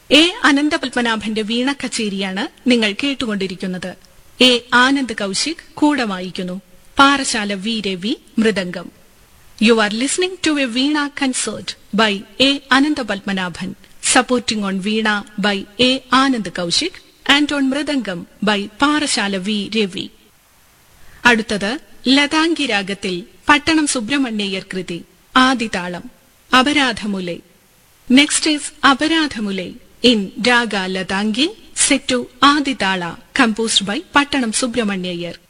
A അനന്തപത്മനാഭന്റെ വീണ കച്ചേരിയാണ് നിങ്ങൾ കേട്ടുകൊണ്ടിരിക്കുന്നത്. A Anand Kaushik കൂടെ വായിക്കുന്നു. Parassala V Ravi mridangam. You are listening to a Veena concert by A. Ananda Padmanabhan, supporting on Veena by A. Anand Kaushik and on Mridangam by Parashala V. Ravi. അടുത്തത് ലതാംഗി രാഗത്തിൽ പട്ടണം സുബ്രഹ്മണ്യയ്യർ കൃതി ആദിതാളം Aparadhamulai. Next is Aparadhamulai in raga Latangi set to Adi tala composed by പട്ടണം സുബ്രഹ്മണ്യയ്യർ.